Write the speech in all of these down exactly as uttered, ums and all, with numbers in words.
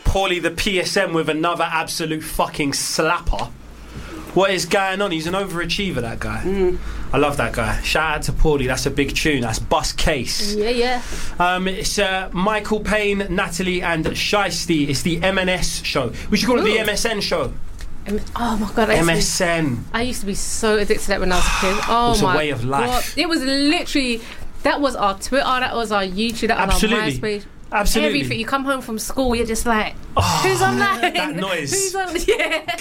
Paulie the P S M with another absolute fucking slapper. What is going on? He's an overachiever, that guy. Mm. I love that guy. Shout out to Paulie. That's a big tune. That's Bus Case. Yeah, yeah. Um, it's uh, Michael Payne, Natalie and Shiesty. It's the M N S show. We should call Ooh. it the M S N show. M- oh my god, I M S N. Be, I used to be so addicted to that when I was a kid. Oh it's my a way of life. God. It was literally, that was our Twitter, that was our YouTube, that Absolutely. was our MySpace. Absolutely. Everything. You come home from school, you're just like, oh, who's online? That noise. Who's on- yeah.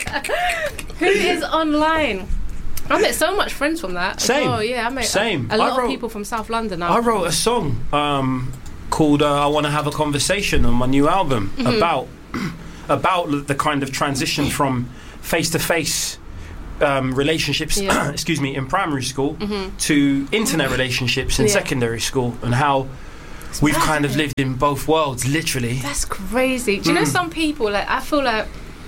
Who is online? I met so much friends from that. Same. Oh yeah, I met Same. a, a lot wrote, of people from South London now. I wrote a song um, called uh, I Want to Have a Conversation on my new album mm-hmm. about about the kind of transition from face-to-face um, relationships, yeah. excuse me, in primary school mm-hmm. to internet relationships in yeah. secondary school, and how it's we've kind of lived in both worlds, literally. That's crazy. Do you mm. know some people, like, I feel like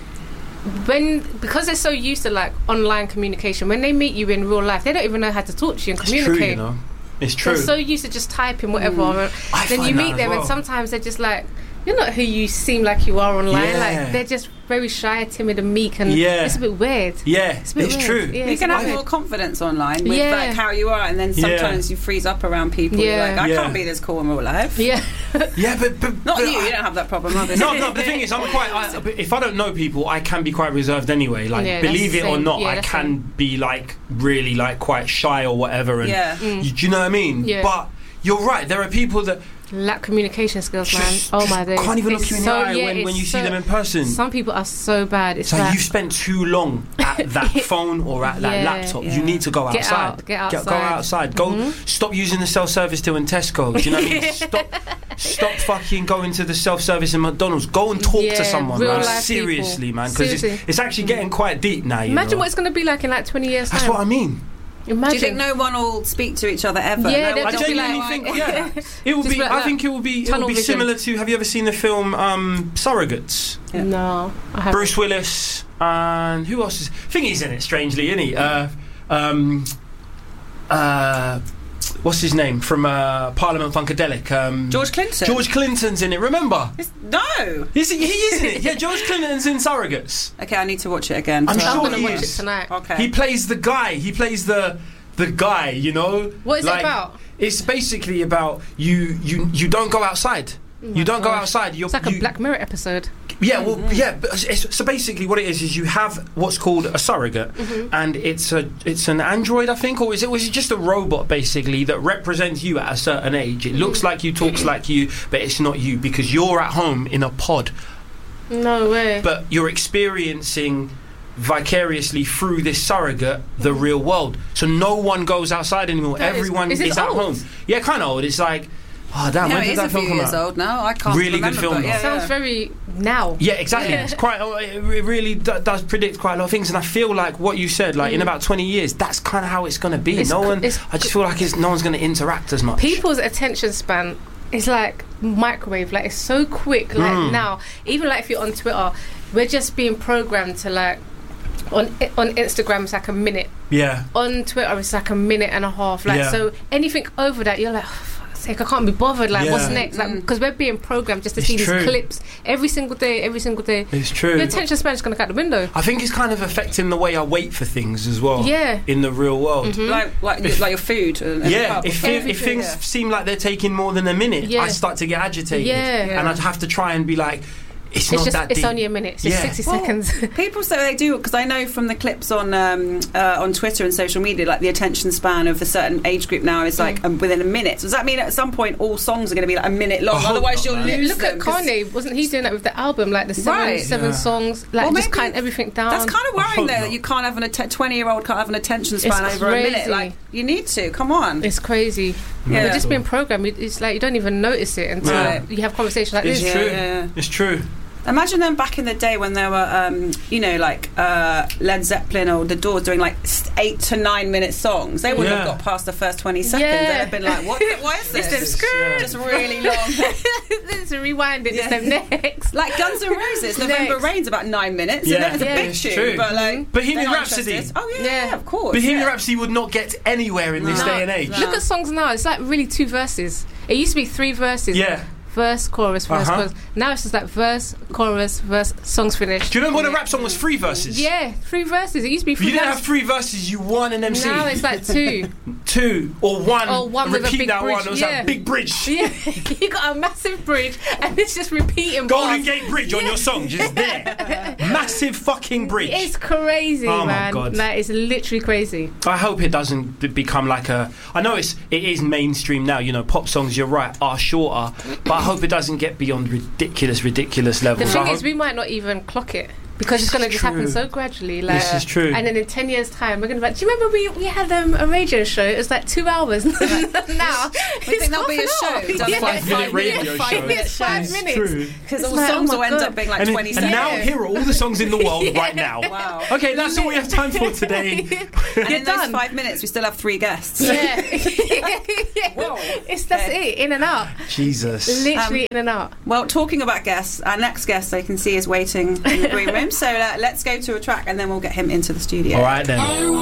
when, because they're so used to like online communication, when they meet you in real life, they don't even know how to talk to you and It's communicate. true, you know. It's true. They're so used to just typing whatever. Mm. Then you meet them well. and sometimes they're just like, you're not who you seem like you are online. Yeah. Like they're just very shy, timid and meek, and yeah. it's a bit weird. Yeah, it's, a bit it's weird. true. Yeah, you can have weird. more confidence online with yeah. like how you are, and then sometimes yeah. you freeze up around people. Yeah. You're like, I yeah. can't be this cool in real life. Yeah, yeah, but, but not but you. I, you don't have that problem, obviously. No, no. But the thing is, I'm quite. I, if I don't know people, I can be quite reserved anyway. Like, yeah, believe it or not, yeah, I can same. be like really like quite shy or whatever. And yeah. Mm. you, do you know what I mean? Yeah. But you're right. There are people that lack communication skills, just, man. Oh my days. Can't even it's look you in so, the eye yeah, when, when you so, see them in person. Some people are so bad. It's so like, you've spent too long at that phone or at that yeah, laptop. yeah. You need to go get outside. Out, get outside. Get, go outside. Go. Mm-hmm. Stop using the self-service till in Tesco. Do you know what I mean? Stop. Stop fucking going to the self-service in McDonald's. Go and talk yeah, to someone, real man. life Seriously, people. man. Because it's, it's actually getting quite deep now. You Imagine know? what it's going to be like in like twenty years. That's time. what I mean. Imagine. Do you think no one will speak to each other ever? Yeah, no they'll I just be genuinely like, think, yeah, it will Just be. like I that. think it will be. It will Tunnel be vision. similar to. Have you ever seen the film um, Surrogates? Yeah. No, I haven't. Bruce Willis and who else is? I think he's in it. Strangely, isn't he? Uh, um, uh, what's his name from uh, Parliament Funkadelic? Um, George Clinton. George Clinton's in it. Remember? It's, no. Is he? He is in it. Yeah, George Clinton's in Surrogates. Okay, I need to watch it again. I'm so sure I'm going he to watch is. it tonight. Okay. He plays the guy. He plays the the guy. You know. What is like, it about? It's basically about you. You you don't go outside. Oh you don't gosh. go outside. You're, It's like you, a Black Mirror episode. Yeah, well, yeah. But it's, so basically, what it is is you have what's called a surrogate, Mm-hmm. and it's a it's an android, I think, or is it was it just a robot basically that represents you at a certain age. It looks like you, talks like you, but it's not you because you're at home in a pod. No way. But you're experiencing vicariously through this surrogate the real world. So no one goes outside anymore. That is- Everyone is is, this at old? home. Yeah, kind of old. It's like, oh damn, Yeah, when it did is a that film few come years out? old now. I can't Really good remember, film, but though. yeah, Sounds yeah. very now. Yeah, exactly. Yeah. It's quite. It really do, does predict quite a lot of things, and I feel like what you said, like Mm. in about twenty years, that's kind of how it's going to be. It's no cr- one. it's I just feel like it's, no one's going to interact as much. People's attention span is like microwave. Like it's so quick. Like Mm. now, even like if you're on Twitter, we're just being programmed to like. On on Instagram, it's like a minute. Yeah. On Twitter, it's like a minute and a half. Like Yeah. so, anything over that, you're like, oh, for fuck's sake, I can't be bothered. Like, Yeah. what's next? Like, because we're being programmed just to It's see true. these clips every single day, every single day. It's true. Your attention span is going to go out the window. I think it's kind of affecting the way I wait for things as well. Yeah. In the real world. Mhm. Like, like, If- like your food. And, and Yeah, pub. if, if, if Everything, things yeah. seem like they're taking more than a minute, Yeah. I start to get agitated. Yeah. And I'd have to try and be like, it's, It's not just, that it's deep. only a minute. It's just Yeah. sixty Well, seconds. People say they do, because I know from the clips on um, uh, on Twitter and social media, like the attention span of a certain age group now is like um, within a minute. So does that mean at some point all songs are going to be like a minute long? I hope Otherwise, not, you'll man. lose Look them. at 'cause Kanye. Wasn't he doing that with the album? Like the seven, Right. seven Yeah. songs. Like Well, just maybe count everything down. That's kind of I worrying hope though, not. that you can't have an att- twenty-year-old can't have an attention span It's over a minute. crazy. Like you need to. Come on. It's crazy. Yeah. We're just being programmed. It's like you don't even notice it until Yeah. you have conversations like It's this. Yeah, true. yeah, yeah. It's true. Imagine them back in the day when there were, um, you know, like uh, Led Zeppelin or The Doors doing like s- eight to nine minute songs. They wouldn't Yeah. have got past the first twenty seconds. Yeah. They'd have been like, "What? the- What is this? It's them Yeah. Just really long." Let's rewind it. Yeah. It's them next. Like Guns N' Roses, November Next. Rain's about nine minutes, Yeah. and then it's Yeah. a big It's tune. true. But like, Bohemian they're not Rhapsody. interested. Oh yeah, Yeah. yeah, of course. Bohemian yeah. Rhapsody would not get anywhere in this No. day and age. No. Look at songs now. It's like really two verses. It used to be three verses. Yeah. verse, chorus, verse, Uh-huh. chorus. Now it's just like verse, chorus, verse, song's finished. Do you remember when a rap song was three verses? Yeah, three verses. It used to be If three you didn't verses. have three verses, you won an M C. Now it's like two. Two or one. Or one with a repeat big that bridge, one. It was yeah. that big bridge. Yeah, you got a massive bridge and it's just repeating Golden bars. Gate Bridge on your song, just there. Massive fucking bridge. It's crazy, Oh, my man. God. Like, it's literally crazy. I hope it doesn't b- become like a. I know it's it is mainstream now. You know, pop songs. You're right, are shorter, but I hope it doesn't get beyond ridiculous, ridiculous The levels. thing I is, hope- we might not even clock it. Because it's going to This is just happen true. so gradually. Like, This is true. And then in ten years' time, we're going to be like, do you remember we, we had um, a radio show? It was like two hours. Now, I it's think that'll be a half show. an hour. Done Yeah. in like Five minute five radio minutes. show. Five minutes. It's five It's minutes. true. Because It's all like, songs oh my will end God. up being like And, twenty and seconds. now here are all the songs in the world right now. Wow. Okay, that's all we have time for today. And You're in those done. five minutes, we still have three guests. Yeah. yeah. Whoa. It's that's Okay. it, in and out. Jesus. Literally Um, in and out. Well, talking about guests, our next guest I can see is waiting in the green room. So uh, let's go to a track and then we'll get him into the studio. All right then.